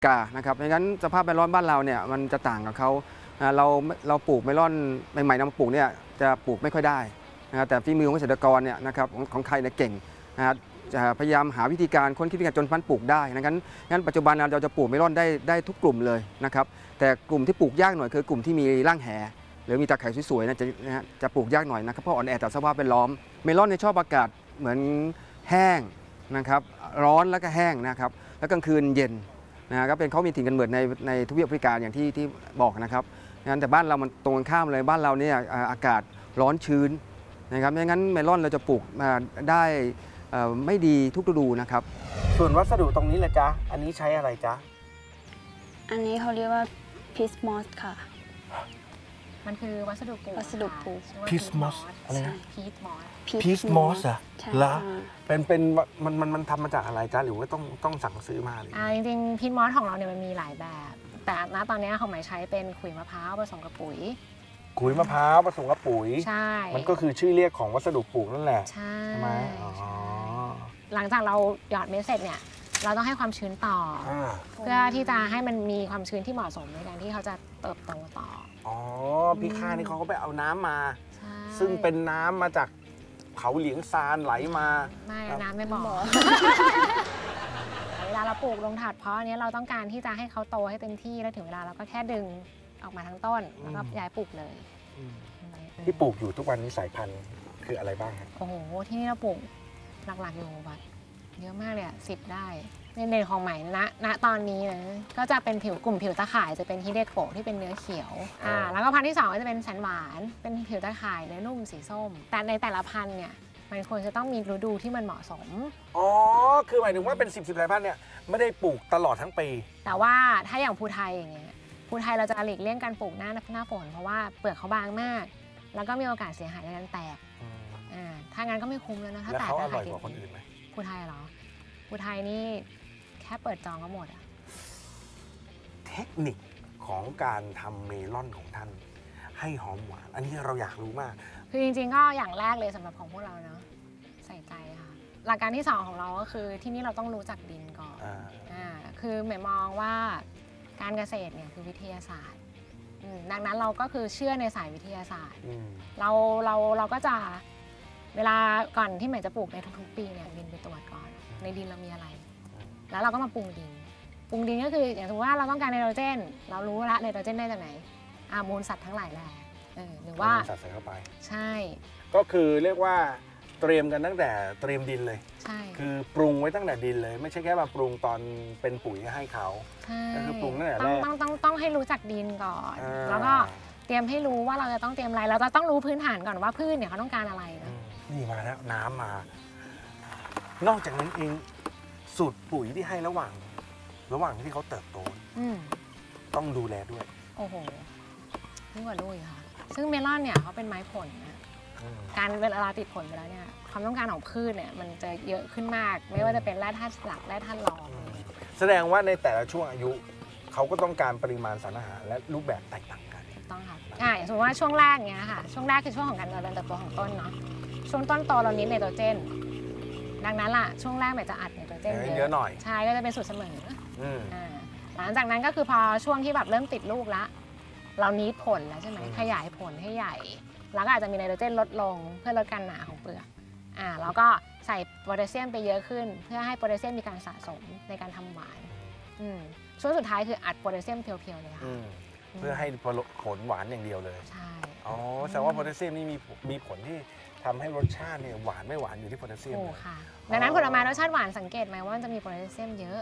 กานะครับดังนั้นสภาพเมลอนบ้านเราเนี่ยมันจะต่างกับเขาเราปลูกเมลอนใหม่ๆนำมาปลูกเนี่ยจะปลูกไม่ค่อยได้นะแต่ฝีมือของเกษตรกรเนี่ยนะครับของไทยเนี่ยเก่งนะจะพยายามหาวิธีการค้นคิดวิธีการจนพันธุ์ปลูกได้งั้นปัจจุบันเราจะปลูกเมลอนได้ทุกกลุ่มเลยนะครับแต่กลุ่มที่ปลูกยากหน่อยคือกลุ่มที่มีร่างแหหรือมีตาไคร่สวยๆจะปลูกยากหน่อยนะครับเพราะอ่อนแอต่อสภาพแวดล้อมเมลอนในชอบอากาศเหมือนแห้งนะครับร้อนแล้วก็แห้งนะครับแล้วกลางคืนเย็นก็เป็นเขามีถิ่นกำเนิดในทวีปแอฟริกาอย่างที่บอกนะครับงั้นแต่บ้านเรามันตรงกันข้ามเลยบ้านเราเนี่ยอากาศร้อนชื้นนะครับไม่งั้นเมลอนเราจะปลูกได้ไม่ดีทุกฤดูนะครับส่วนวัสดุตรงนี้แหละจ๊ะอันนี้ใช้อะไรจ๊ะอันนี้เขาเรียกว่าพีชมอสค่ะมันคือวัสดุปลูกพีชมอสอะไรนะพีชมอสอะละมันทำมาจากอะไรจ๊ะหรือว่าต้องสั่งซื้อมาเลยจริงๆพีชมอสของเราเนี่ยมันมีหลายแบบแต่ณตอนนี้ของหมายใช้เป็นขุยมะพร้าวผสมกับปุ๋ยขุยมะพร้าวผสมกับปุ๋ยใช่มันก็คือชื่อเรียกของวัสดุปลูกนั่นแหละใช่ไหมหลังจากเราหยอดเม็ดเสร็จเนี่ยเราต้องให้ความชื้นต่อเพื่อที่จะให้มันมีความชื้นที่เหมาะสมในการที่เขาจะเติบโตต่อพี่ข้านี่เขาก็ไปเอาน้ำมาซึ่งเป็นน้ำมาจากเขาเหลียงซานไหลมาไม่น้ำไม่เหมาะเวลาเราปลูกลงถาดเพาะอันนี้เราต้องการที่จะให้เขาโตให้เต็มที่แล้วถึงเวลาเราก็แค่ดึงออกมาทั้งต้นแล้วก็ย้ายปลูกเลยที่ปลูกอยู่ทุกวันนี้สายพันธุ์คืออะไรบ้างครับโอ้โหที่นี่เราปลูกหลักๆอยู่แบบเยอะมากเลย10ได้ในเด่นของใหม่ณตอนนี้นะก็จะเป็นกลุ่มผิวตะข่ายจะเป็นฮิเดโกะที่เป็นเนื้อเขียวแล้วก็พันธุ์ที่2ก็จะเป็นสันหวานเป็นผิวตะข่ายเนื้อนุ่มสีส้มแต่ในแต่ละพันธุ์เนี่ยมันควรจะต้องมีฤดูที่มันเหมาะสมคือหมายถึงว่าเป็น10สายพันธุ์เนี่ยไม่ได้ปลูกตลอดทั้งปีแต่ว่าถ้าอย่างภูไทยอย่างเงี้ยภูไทยเราจะหลีกเลี่ยงการปลูกหน้าฝนเพราะว่าเปลือกเขาบางมากแล้วก็มีโอกาสเสียหายในการแตกถ้างั้นก็ไม่คุ้มแล้วนะถ้าแตกแล้วเขาอร่อยกว่าคนอื่นไหมภูไทยเหรอภูไทยนี่แค่เปิดจองก็หมดอะเทคนิคของการทำเมลอนของท่านให้หอมหวานอันนี้เราอยากรู้มากคือจริงๆก็อย่างแรกเลยสำหรับของพวกเราเนาะใส่ใจค่ะหลักการที่2ของเราก็คือที่นี่เราต้องรู้จักดินก่อนคือหมายมองว่าการเกษตรเนี่ยคือวิทยาศาสตร์ดังนั้นเราก็คือเชื่อในสายวิทยาศาสตร์เราก็จะเวลาก่อนที่หมายจะปลูกในทุกๆปีเนี่ยดินไปตรวจก่อนในดินเรามีอะไรแล้วเราก็มาปรุงดินก็คืออย่างสมมติว่าเราต้องการไนโตรเจนเรารู้ละไนโตรเจนได้จากไหนมูลสัตว์ทั้งหลายแหละหรือว่าสัตว์ใส่เข้าไปใช่ก็คือเรียกว่าเตรียมกันตั้งแต่เตรียมดินเลยใช่คือปรุงไว้ตั้งแต่ดินเลยไม่ใช่แค่มาปรุงตอนเป็นปุ๋ยให้เขาก็คือปรุงตั้งแต่แรกต้องให้รู้จักดินก่อนแล้วก็เตรียมให้รู้ว่าเราจะต้องเตรียมอะไรเราจะต้องรู้พื้นฐานก่อนว่าพืชเนี่ยเขาต้องการอะไรนะนี่มาแล้วน้ำมานอกจากนั้นเองสูตรปุ๋ยที่ให้ระหว่างที่เขาเติบโตต้องดูแลด้วยโอ้โหยิ่งกว่าด้วยค่ะซึ่งเมลอนเนี่ยเขาเป็นไม้ผลนะการเวลาติดผลไปแล้วเนี่ยความต้องการของพืชเนี่ยมันจะเยอะขึ้นมากไม่ว่าจะเป็นแร่ธาตุหลักแร่ธาตุรองแสดงว่าในแต่ละช่วงอายุเขาก็ต้องการปริมาณสารอาหารและรูปแบบแตกต่างกันถูกต้องค่ะอย่างสมมติว่าช่วงแรกเนี้ยค่ะช่วงแรกคือช่วงของการเจริญเติบโตของต้นเนาะช่วงต้นโตเราเน้นไนโตรเจนดังนั้นล่ะช่วงแรกมันจะอัดไนโตรเจนเยอะหน่อยใช่ก็จะเป็นสูตรเสมอหลังจากนั้นก็คือพอช่วงที่แบบเริ่มติดลูกละเรานี้ผลแล้วใช่ไหมขยายผลให้ใหญ่แล้วก็อาจจะมีไนโตรเจนลดลงเพื่อลดการหนาของเปลือกแล้วก็ใส่โพแทสเซียมไปเยอะขึ้นเพื่อให้โพแทสเซียมมีการสะสมในการทำหวานช่วงสุดท้ายคืออัดโพแทสเซียมเพียวๆเลยค่ะเพื่อให้ผลหวานอย่างเดียวเลยใช่แสดงว่าโพแทสเซียมนี่มีผลที่ทำให้รสชาติเนี่ยหวานไม่หวานอยู่ที่โพแทสเซียมค่ะดังนั้นผลไม้รสชาติหวานสังเกตไหมว่ามันจะมีโพแทสเซียมเยอะ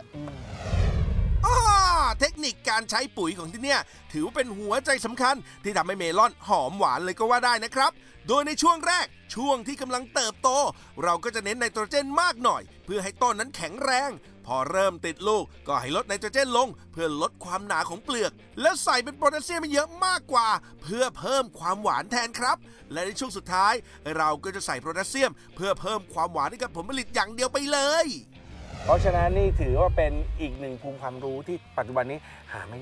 เทคนิคการใช้ปุ๋ยของที่เนี่ยถือว่าเป็นหัวใจสำคัญที่ทำให้เมลอนหอมหวานเลยก็ว่าได้นะครับโดยในช่วงแรกช่วงที่กำลังเติบโตเราก็จะเน้นไนโตรเจนมากหน่อยเพื่อให้ต้นนั้นแข็งแรงพอเริ่มติดลูกก็ให้ลดไนโตรเจนลงเพื่อลดความหนาของเปลือกแล้วใส่เป็นโพแทสเซียมเยอะมากกว่าเพื่อเพิ่มความหวานแทนครับและในช่วงสุดท้ายเราก็จะใส่โพแทสเซียมเพื่อเพิ่มความหวานให้กับผลผลิตอย่างเดียวไปเลยเพราะฉะนั้นนี่ถือว่าเป็นอีกหนึ่งภูมิความรู้ที่ปัจจุบันนี้หาไม่ยาก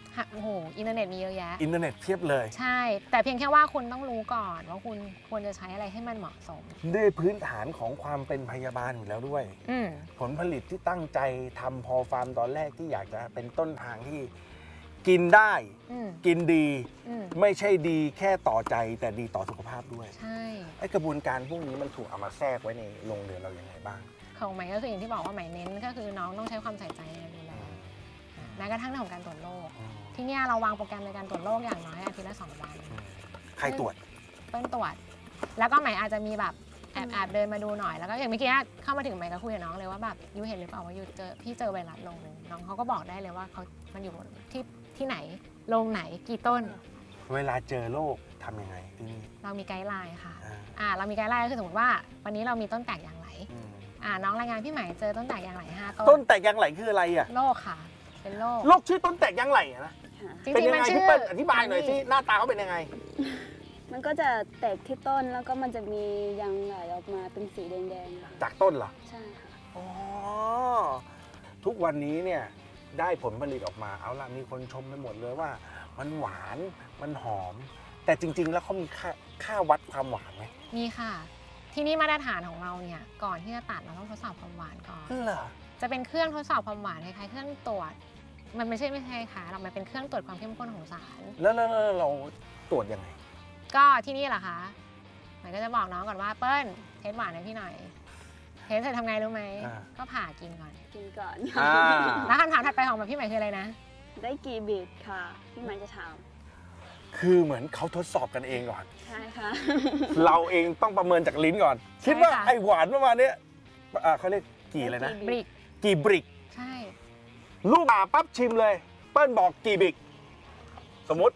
โอ้โหอินเทอร์เน็ตมีเยอะแยะอินเทอร์เน็ตเทียบเลยใช่ แต่เพียงแค่ว่าคุณต้องรู้ก่อนว่าคุณควรจะใช้อะไรให้มันเหมาะสมด้วยพื้นฐานของความเป็นพยาบาลอยู่แล้วด้วยอืมผลผลิตที่ตั้งใจทำพอฟาร์มตอนแรกที่อยากจะเป็นต้นทางที่กินได้อืมกินดีอืมไม่ใช่ดีแค่ต่อใจแต่ดีต่อสุขภาพด้วยใช่ไอ้กระบวนการพวกนี้มันถูกเอามาแทรกไว้ในโรงเรือนเราอย่างไรบ้างของใหม่ก็คืออย่างที่บอกว่าใหม่เน้นก็คือน้องต้องใช้ความใส่ใจในการดูแลแม้กระทั่งเรื่องของการตรวจโรคที่เนี่ยเราวางโปรแกรมในการตรวจโรคอย่างน้อยอาทิตย์ละ2 วันใครตรวจเปิ้ลตรวจ แล้วก็ใหม่อาจจะมีแบบแอบเดินมาดูหน่อยแล้วก็อย่างเมื่อกี้เข้ามาถึงใหม่ก็คุยกับน้องเลยว่าแบบยูเห็นหรือเปล่าว่ายูพี่เจอไวรัสลงหนึ่งน้องเขาก็บอกได้เลยว่ามันอยู่ที่ไหนลงไหนกี่ต้นเวลาเจอโรคทำยังไงที่นี่เรามีไกด์ไลน์ค่ะอ่าเรามีไกด์ไลน์ก็คือสมมติว่าวันนี้เรามีต้นแตกอย่างไหล น้องรายงานพี่ใหม่เจอต้นแตกอย่างไหล5 ต้นต้นแตกยางไหลคืออะไรอ่ะโรคค่ะ เป็นโรคโรคชื่อต้นแตกยางไหลอะนะจริเป็นงยังๆมันไงชื่พี่เปิ้ลอธิบายหน่อยสิหน้าตาเขาเป็นยังไงมันก็จะแตกที่ต้นแล้วก็มันจะมียางไหลออกมาเป็นสีแดงๆค่ะจากต้นเหรอใช่ค่ะอ๋อทุกวันนี้เนี่ยได้ผลผลิตออกมาเอาละมีคนชมไปหมดเลยว่า มันหวานมันหอม แต่จริง ๆ แล้วเขามีค่าวัดความหวานไหมมีค่ะ ที่นี่มาตรฐานของเราเนี่ยก่อนที่จะตัดเราต้องทดสอบความหวานก่อนเหรอจะเป็นเครื่องทดสอบความหวานคล้ายๆเครื่องตรวจ มันไม่ใช่ค่ะเรามันเป็นเครื่องตรวจความเข้มข้นของสารแล้วเราตรวจยังไงก็ที่นี่แหละคะหมายก็จะบอกน้องก่อนว่าเปิ้ลเทสหวานให้พี่หน่อย เทสเสร็จทำไงรู้ไหมอ่าก็ผ่ากินก่อนกินก่อนแล้วคำถามถัดไปของพี่ใหม่คืออะไรนะได้กี่บิดค่ะพี่หมายจะถามคือเหมือนเขาทดสอบกันเองก่อนใช่ค่ะเราเองต้องประเมินจากลิ้นก่อน คิดว่าใช่ค่ะไอ้หวานประมาณเนี้ยเขาเรียกกี่เลยนะบริกกี่บริกใช่ลูกปั๊บชิมเลย เปิ้ลบอกกี่บริก สมมติ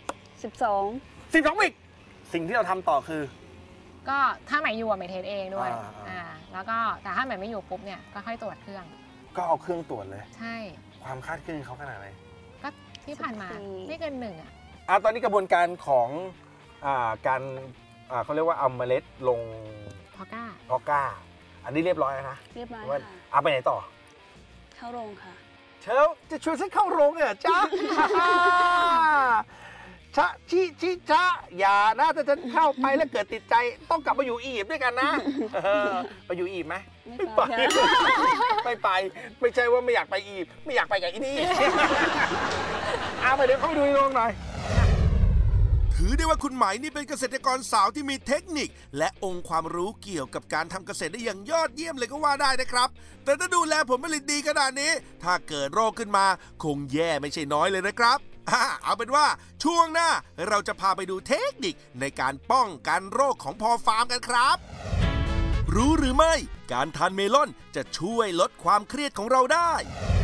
12 12บริก สิ่งที่เราทำต่อคือก็ถ้าใหม่อยู่อะใหม่เทสเองด้วยอ่าแล้วก็แต่ถ้าใหม่ไม่อยู่ปุ๊บเนี่ยก็ค่อยตรวจเครื่องก็เอาเครื่องตรวจเลยใช่ความคาดเคลื่อนเขาขนาดไหนก็ที่ผ่านมาไม่เกิน1อ่ะตอนนี้กระบวนการของการเขาเรียกว่าเอาเมล็ดลงพอก้าเพาะกล้า อันนี้เรียบร้อยแล้วนะเรียบร้อยว่าค่ะเอาไปไหนต่อเข้าโรงค่ะเชลจะชวนฉันเข้าโรงเหรอจ๊ะ ชะชิชะอย่านะถ้าฉันเข้าไปแล้วเกิดติดใจต้องกลับมาอยู่อียิปต์ด้วยกันนะไปอยู่อียิปต์ไหมไม่ไปค่ะไม่ไป ไม่ใช่ว่าไม่อยากไปอียิปต์ไม่อยากไปกับอีนี่ ไปเดี๋ยวเข้าไปดูในโรงหน่อยถือได้ว่าคุณไหมนี่เป็นเกษตรกรสาวที่มีเทคนิค และองค์ความรู้เกี่ยวกับการทำเกษตรได้อย่างยอดเยี่ยมเลยก็ว่าได้นะครับ แต่ถ้าดูแลผลผลิตดีขนาดนี้ ถ้าเกิดโรคขึ้นมาคงแย่ไม่ใช่น้อยเลยนะครับ เอาเป็นว่าช่วงหน้าเราจะพาไปดูเทคนิคในการป้องกันโรคของพอฟาร์มกันครับ รู้หรือไม่การทานเมลอนจะช่วยลดความเครียดของเราได้